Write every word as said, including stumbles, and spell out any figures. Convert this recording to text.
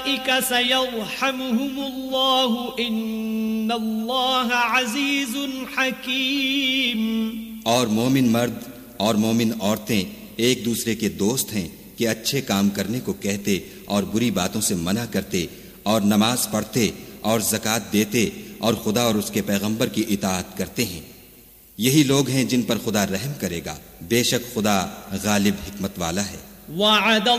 उलाइका सयरहमुहुमुल्लाहु इन्नल्लाह अज़ीज़ुन हकीम। और मोमिन मर्द और मोमिन औरतें एक दूसरे के दोस्त हैं कि अच्छे काम करने को कहते और बुरी बातों से मना करते और नमाज पढ़ते और ज़कात देते और खुदा और उसके पैगंबर की इताअत करते हैं। यही लोग हैं जिन पर खुदा रहम करेगा। बेशक खुदा गालिब हिकमत वाला है।